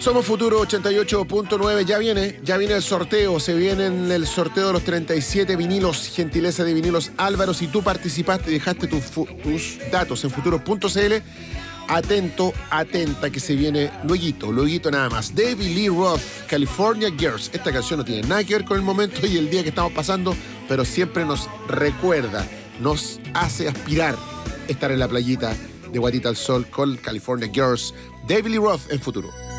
Somos Futuro 88.9, ya viene el sorteo, se viene el sorteo de los 37 vinilos, gentileza de Vinilos Álvaro. Si tú participaste y dejaste tus datos en futuro.cl, atento, atenta, que se viene lueguito nada más. David Lee Roth, California Girls. Esta canción no tiene nada que ver con el momento y el día que estamos pasando, pero siempre nos recuerda, nos hace aspirar estar en la playita de Guatita al Sol con California Girls. David Lee Roth en Futuro.